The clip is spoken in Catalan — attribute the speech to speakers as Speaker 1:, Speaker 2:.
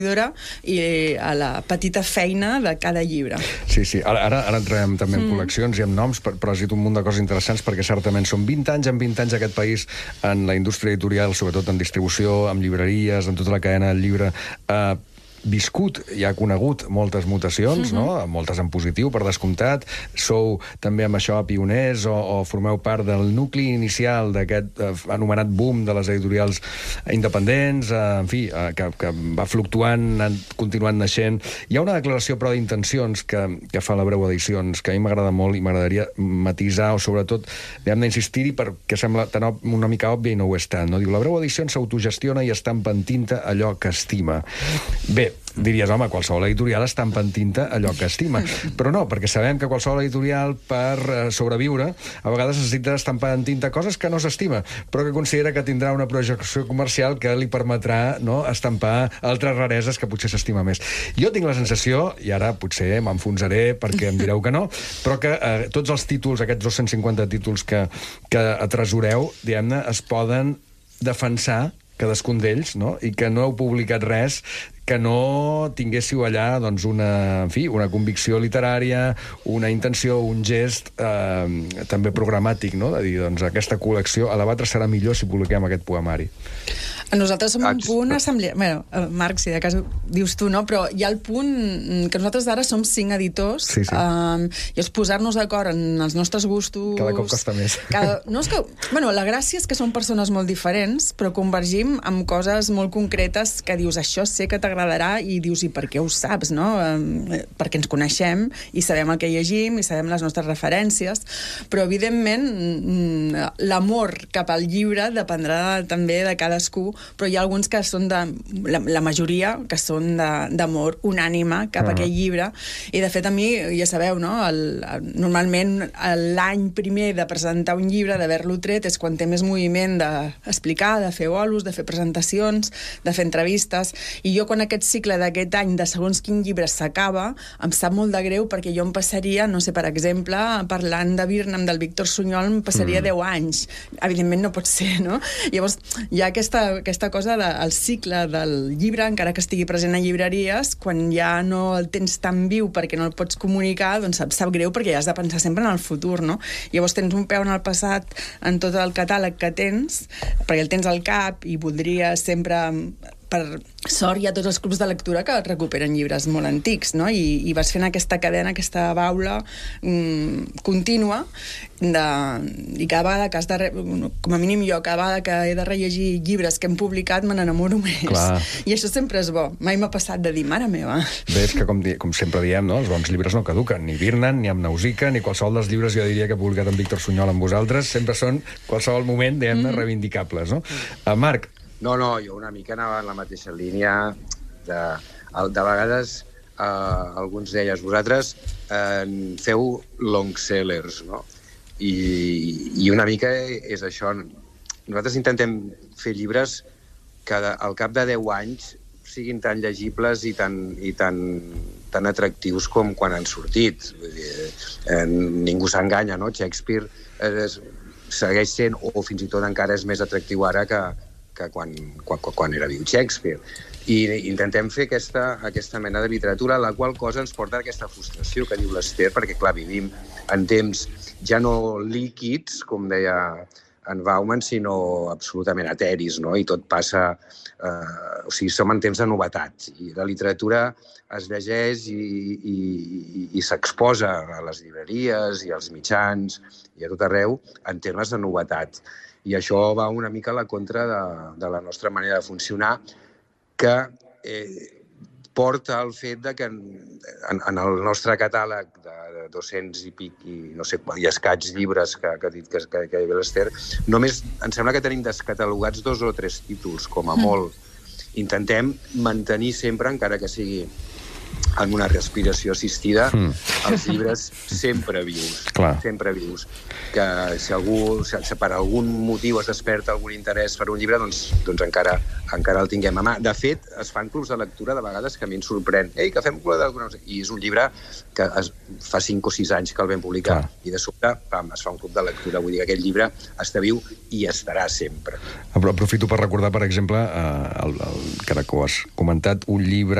Speaker 1: i a la petita feina de cada llibre.
Speaker 2: Sí, ara entrem també en col·leccions i en noms, però has dit un munt de coses interessants, perquè certament són 20 anys, en 20 anys aquest país, en la indústria editorial, sobretot en distribució, en llibreries, en tota la cadena del llibre, viscut i ha conegut moltes mutacions, no? Moltes en positiu, per descomptat. Sou també amb això pioners o formeu part del nucli inicial d'aquest anomenat boom de les editorials independents, en fi, que va fluctuant, continuant naixent. Hi ha una declaració, però, d'intencions que fa la Breu Edicions, que a mi m'agrada molt i m'agradaria matisar, o sobretot, hem d'insistir-hi perquè sembla una mica òbvia i no ho és tant, no? Diu, la Breu Edicions s'autogestiona i estampa en tinta allò que estima. Bé, diries, home, qualsevol editorial estampa en tinta allò que estima. Però no, perquè sabem que qualsevol editorial, per sobreviure, a vegades necessita estampar en tinta coses que no s'estima, però que considera que tindrà una projecció comercial que li permetrà, no, estampar altres rareses que potser s'estima més. Jo tinc la sensació, i ara potser m'enfonsaré perquè em direu que no, però que tots els títols, aquests 250 títols que atresoreu, diguem-ne, es poden defensar cadascun d'ells, no? I que no heu publicat res que no tinguéssiu allà, doncs, una convicció literària, una intenció, un gest també programàtic, no? De dir, doncs, aquesta col·lecció, a la Batra serà millor si publiquem aquest poemari.
Speaker 1: Nosaltres som un punt assemblea... Bueno, Marc, si de cas dius tu, no? Però hi ha el punt que nosaltres ara som 5 editors i és posar-nos d'acord en els nostres gustos...
Speaker 2: Cada cop costa més.
Speaker 1: No, és que... Bueno, la gràcia és que som persones molt diferents, però convergim amb coses molt concretes que dius, això sé que t'agradarà, i dius, i per què ho saps, no? Perquè ens coneixem i sabem el que llegim i sabem les nostres referències, però evidentment l'amor cap al llibre dependrà també de cadascú, però hi ha alguns que són la majoria que són d'amor unànime cap a aquell llibre, i de fet a mi, ja sabeu, no? Normalment l'any primer de presentar un llibre, d'haver-lo tret, és quan té més moviment d'explicar, de fer bolos, de fer presentacions, de fer entrevistes, i jo quan aquest cicle d'aquest any de segons quin llibre s'acaba, em sap molt de greu, perquè jo em passaria, no sé, per exemple, parlant de Birnam, del Víctor Sunyol, em passaria 10 anys. Evidentment no pot ser, no? Llavors hi ha aquesta cosa del cicle del llibre, encara que estigui present a llibreries, quan ja no el tens tan viu perquè no el pots comunicar, doncs sap greu, perquè ja has de pensar sempre en el futur, no? Llavors tens un peu en el passat en tot el catàleg que tens, perquè el tens al cap i voldries sempre... Per sort hi ha tots els clubs de lectura que recuperen llibres molt antics, no? I vas fent aquesta cadena, aquesta baula contínua, i cada vegada que has de... Com a mínim jo, cada vegada que he de rellegir llibres que hem publicat, me n'enamoro més.
Speaker 2: Clar.
Speaker 1: I això sempre és bo. Mai m'ha passat de dir, mare meva.
Speaker 2: Bé, és que com sempre diem, no? Els bons llibres no caduquen. Ni Birnam, ni amb Nausicaa, ni qualsevol dels llibres, jo diria, que ha publicat en Víctor Sunyol amb vosaltres, sempre són, qualsevol moment, diguem-ne, reivindicables, no? Marc.
Speaker 3: No, jo una mica anava en la mateixa línia de vegades alguns d'elles. Vosaltres feu long sellers, no? I una mica és això. Nosaltres intentem fer llibres que al cap de 10 anys siguin tan llegibles i tan atractius com quan han sortit. Vull dir, ningú s'enganya, no? Shakespeare segueix sent, o fins i tot encara és més atractiu ara que quan era viu Shakespeare. I intentem fer aquesta mena de literatura, la qual cosa ens porta a aquesta frustració que diu l'Ester, perquè, clar, vivim en temps ja no líquids, com deia en Bauman, sinó absolutament eteris, no? I tot passa... O sigui, som en temps de novetat. I la literatura es llegeix i s'exposa a les llibreries i als mitjans i a tot arreu en termes de novetat. I això va una mica a la contra de la nostra manera de funcionar, que porta al fet que en el nostre catàleg de 200 i pic i escaig llibres que ha dit que hi ha l'Ester, només em sembla que tenim descatalogats 2 o 3 títols, com a molt. Intentem mantenir sempre, encara que sigui en una respiració assistida, els llibres sempre vius.
Speaker 2: Clar.
Speaker 3: Sempre vius. Que si algú, si per algun motiu es desperta algun interès per un llibre, doncs encara el tinguem a mà. De fet, es fan clubs de lectura de vegades que a mi em sorprèn. Ei, que fem un club de lectura! I és un llibre que fa 5 o 6 anys que el vam publicar. Clar. I de sobte, es fa un club de lectura. Vull dir que aquest llibre està viu i estarà sempre.
Speaker 2: Aprofito per recordar, per exemple, que ara que ho has comentat, un llibre